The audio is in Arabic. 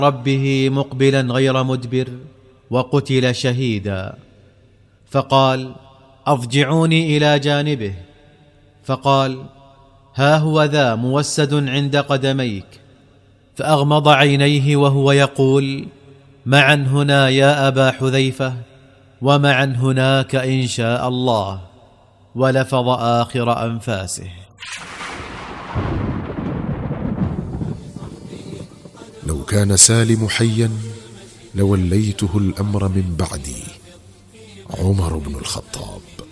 ربه مقبلا غير مدبر وقتل شهيدا، فقال: أضجعوني إلى جانبه، فقال: ها هو ذا موسد عند قدميك، فأغمض عينيه وهو يقول: معا هنا يا أبا حذيفة، ومعا هناك إن شاء الله، ولفظ آخر أنفاسه. لو كان سالم حيا لوليته الأمر من بعدي. عمر بن الخطاب.